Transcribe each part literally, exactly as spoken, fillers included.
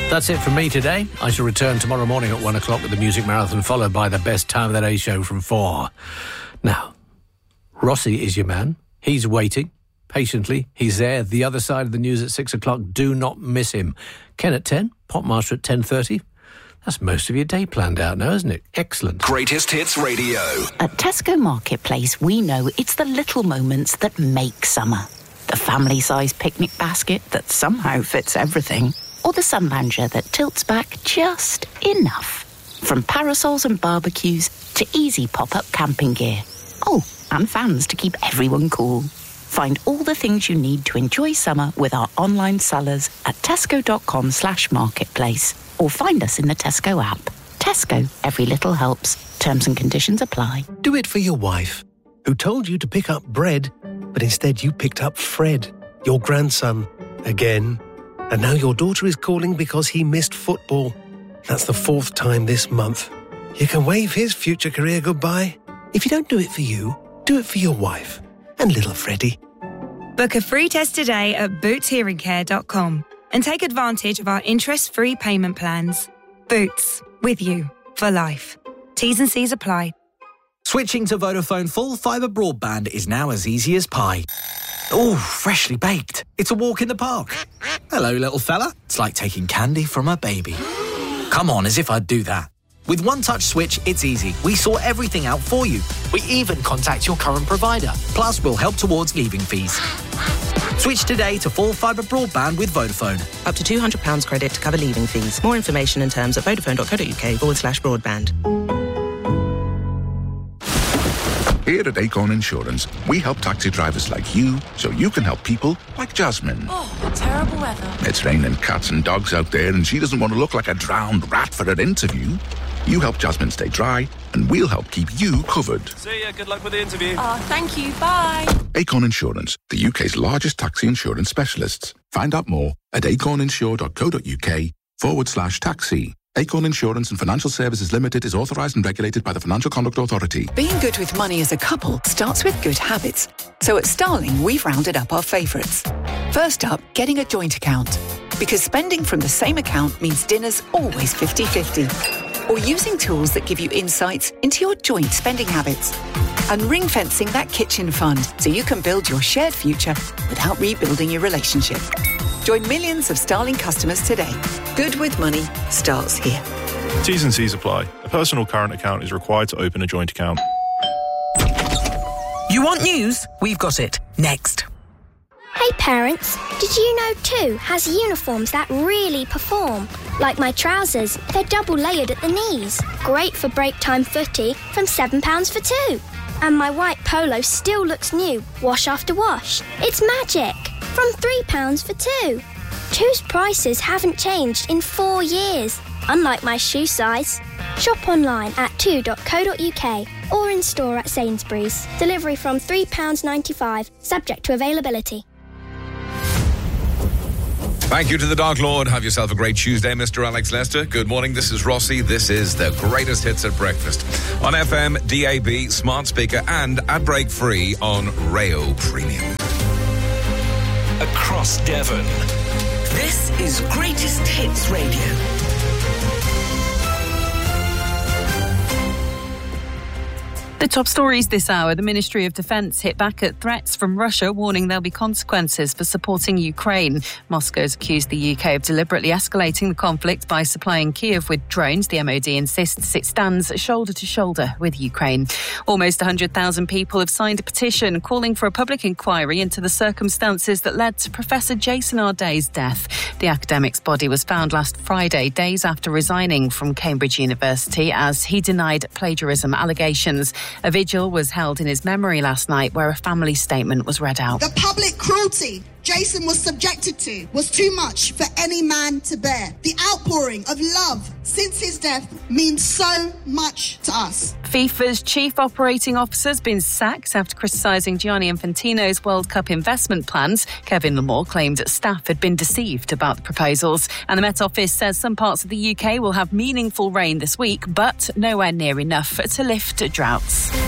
That's it from me today. I shall return tomorrow morning at one o'clock with the Music Marathon, followed by the best time of the day show from four. Now, Rossi is your man. He's waiting patiently. He's there. The other side of the news at six o'clock. Do not miss him. Ken at ten, Popmaster at ten thirty. That's most of your day planned out now, isn't it? Excellent. Greatest Hits Radio. At Tesco Marketplace, we know it's the little moments that make summer. The family-sized picnic basket that somehow fits everything. Or the sun lounger that tilts back just enough. From parasols and barbecues to easy pop-up camping gear. Oh, and fans to keep everyone cool. Find all the things you need to enjoy summer with our online sellers at tesco.com slash marketplace. Or find us in the Tesco app. Tesco, every little helps. Terms and conditions apply. Do it for your wife, who told you to pick up bread, but instead you picked up Fred, your grandson, again. And now your daughter is calling because he missed football. That's the fourth time this month. You can wave his future career goodbye. If you don't do it for you, do it for your wife and little Freddie. Book a free test today at boots hearing care dot com and take advantage of our interest-free payment plans. Boots, with you for life. T's and C's apply. Switching to Vodafone full fibre broadband is now as easy as pie. Oh, freshly baked. It's a walk in the park. Hello, little fella. It's like taking candy from a baby. Come on, as if I'd do that. With One Touch Switch, it's easy. We sort everything out for you. We even contact your current provider. Plus, we'll help towards leaving fees. Switch today to full fibre broadband with Vodafone. Up to two hundred pounds credit to cover leaving fees. More information and terms at vodafone.co.uk forward slash broadband. Here at Acorn Insurance, we help taxi drivers like you so you can help people like Jasmine. Oh, terrible weather. It's raining cats and dogs out there and she doesn't want to look like a drowned rat for her interview. You help Jasmine stay dry and we'll help keep you covered. See ya, good luck with the interview. Oh, thank you, bye. Acorn Insurance, the U K's largest taxi insurance specialists. Find out more at acorninsure.co.uk forward slash taxi. Acorn Insurance and Financial Services Limited is authorised and regulated by the Financial Conduct Authority. Being good with money as a couple starts with good habits. So at Starling, we've rounded up our favourites. First up, getting a joint account. Because spending from the same account means dinner's always fifty-fifty. Or using tools that give you insights into your joint spending habits. And ring-fencing that kitchen fund so you can build your shared future without rebuilding your relationship. Join millions of Starling customers today. Good with money starts here. T's and C's apply. A personal current account is required to open a joint account. You want news? We've got it. Next. Hey parents, did you know two has uniforms that really perform? Like my trousers, they're double layered at the knees. Great for break time footy from seven pounds for two. And my white polo still looks new, wash after wash. It's magic. From three pounds for two. Two's prices haven't changed in four years, unlike my shoe size. Shop online at two dot co dot uk or in store at Sainsbury's. Delivery from three pounds ninety-five, subject to availability. Thank you to the Dark Lord. Have yourself a great Tuesday, Mister Alex Lester. Good morning, this is Rossi. This is the greatest hits at breakfast. On F M, D A B, smart speaker and ad break free on Rayo Premium. Across Devon. This is Greatest Hits Radio. The top stories this hour. The Ministry of Defence hit back at threats from Russia, warning there'll be consequences for supporting Ukraine. Moscow's accused the U K of deliberately escalating the conflict by supplying Kyiv with drones. The M O D insists it stands shoulder to shoulder with Ukraine. Almost one hundred thousand people have signed a petition calling for a public inquiry into the circumstances that led to Professor Jason Arday's death. The academic's body was found last Friday, days after resigning from Cambridge University, as he denied plagiarism allegations. A vigil was held in his memory last night where a family statement was read out. The public cruelty Jason was subjected to was too much for any man to bear. The outpouring of love since his death means so much to us. FIFA's chief operating officer has been sacked after criticising Gianni Infantino's World Cup investment plans. Kevin Lamore claimed staff had been deceived about the proposals. And the Met Office says some parts of the U K will have meaningful rain this week, but nowhere near enough to lift droughts.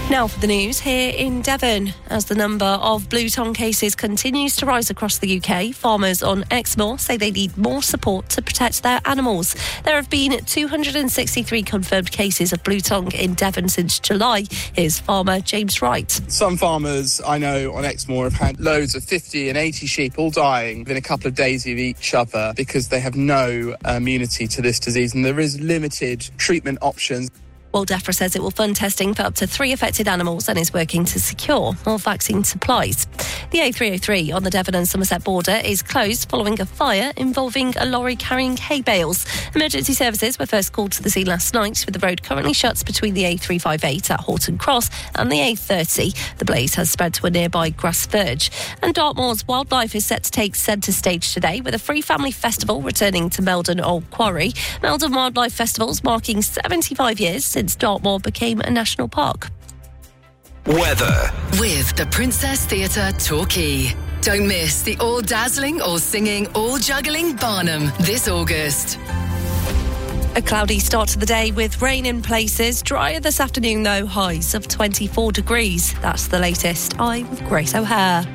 Now for the news here in Devon. As the number of blue tongue cases continues to rise across the U K, farmers on Exmoor say they need more support to protect their animals. There have been two hundred sixty-three confirmed cases of blue tongue in Devon since July. Here's farmer James Wright. Some farmers I know on Exmoor have had loads of fifty and eighty sheep all dying within a couple of days of each other because they have no immunity to this disease, and there is limited treatment options. Well, DEFRA says it will fund testing for up to three affected animals and is working to secure more vaccine supplies. The A three oh three on the Devon and Somerset border is closed following a fire involving a lorry carrying hay bales. Emergency services were first called to the scene last night, with the road currently shut between the A three fifty-eight at Horton Cross and the A thirty. The blaze has spread to a nearby grass verge. And Dartmoor's wildlife is set to take centre stage today with a free family festival returning to Meldon Old Quarry. Meldon Wildlife Festival's marking seventy-five years since since Dartmoor became a national park. Weather. With the Princess Theatre Torquay. Don't miss the all-dazzling, all-singing, all-juggling Barnum this August. A cloudy start to the day with rain in places. Drier this afternoon, though, highs of twenty-four degrees. That's the latest. I'm Grace O'Hare.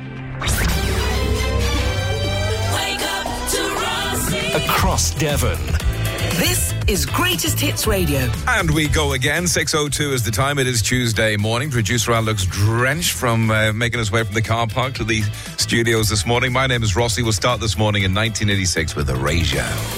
Wake up to Rossi. Across Devon. This is Greatest Hits Radio. And we go again. six oh two is the time. It is Tuesday morning. Producer Al looks drenched from uh, making his way from the car park to the studios this morning. My name is Rossi. We'll start this morning in nineteen eighty-six with Erasure.